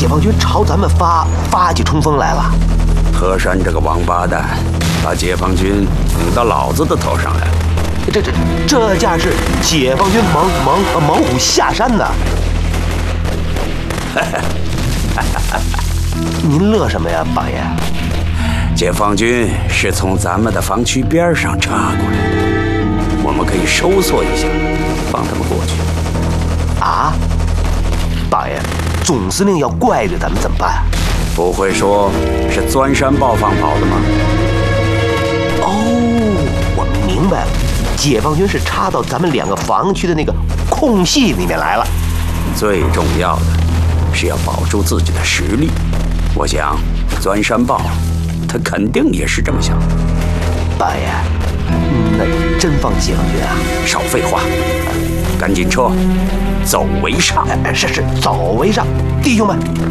解放军朝咱们发起冲锋来了。 和山这个王八蛋，把解放军顶到老子的头上来了。 这架是解放军猛虎下山呢。您乐什么呀，榜爷？ 解放军是从咱们的防区边上插过来的，我们可以收缩一下，放他们过去。 啊，榜爷，总司令要怪罪咱们怎么办？ 不会说是钻山炮放跑的吗？ 哦，我明白了，解放军是插到咱们2个防区的那个空隙里面来了。 最重要的是要保住自己的实力。我想，钻山炮他肯定也是这么想。 榜爷，那真放解放军啊？ 少废话，赶紧撤，走为上。 是，走为上，弟兄们，